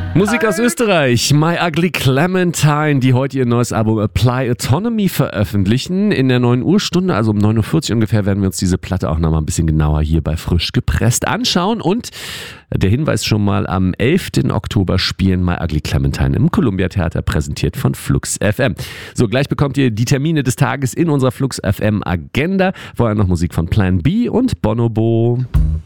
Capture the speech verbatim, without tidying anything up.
Musik aus Österreich, My Ugly Clementine, die heute ihr neues Album Apply Autonomy veröffentlichen. In der neun Uhr Stunde, also um neun Uhr vierzig ungefähr, werden wir uns diese Platte auch nochmal ein bisschen genauer hier bei Frisch gepresst anschauen. Und der Hinweis schon mal, am elften Oktober spielen My Ugly Clementine im Columbia Theater, präsentiert von Flux F M. So, gleich bekommt ihr die Termine des Tages in unserer Flux F M Agenda. Vorher noch Musik von Plan B und Bonobo.